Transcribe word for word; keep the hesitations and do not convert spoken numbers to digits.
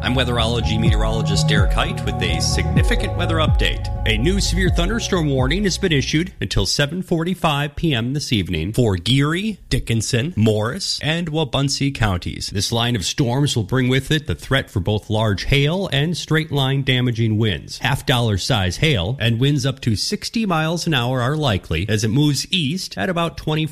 I'm weatherology meteorologist Derek Height with a significant weather update. A new severe thunderstorm warning has been issued until seven forty-five p.m. this evening for Geary, Dickinson, Morris, and Wabunsee counties. This line of storms will bring with it the threat for both large hail and straight-line damaging winds. Half-dollar size hail and winds up to sixty miles an hour are likely as it moves east at about twenty-five